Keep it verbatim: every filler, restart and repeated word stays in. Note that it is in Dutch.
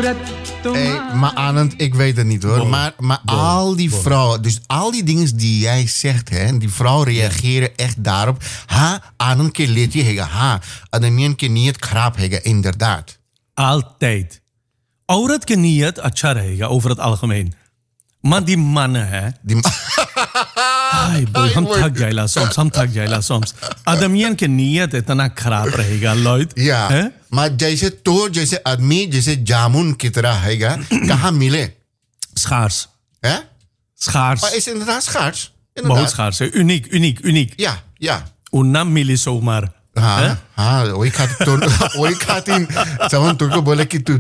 Hey, maar Anand, ik weet het niet hoor. Wow. Maar, maar Wow. al die Wow. vrouwen, dus al die dingen die jij zegt, hè, die vrouwen reageren echt daarop. Ha, Anand ke leedje hega. Ha, adamiyan ke niyat kharab hega, inderdaad. Altijd. Aurat ke niyat अच्छा रहेगा over het algemeen. Maar die mannen, hè. Die, Ay, boy, हम थक जाएला soms, हम थक जाएला soms. आदमियन के नीयत इतना खराब रहेगा, Lloyd. या, हैं? maar जैसे तो जैसे आदमी जैसे जामुन की तरह हैगा, कहाँ मिले? Schaars. Hè? Schaars. Maar is inderdaad schaars. बहुत Inderdaad. schaars. Hè. Uniek, uniek, uniek. Ja, ja. Una मिली zomaar. हाँ हाँ वही खाती तो वही खाती जब तुमको बोले कि तू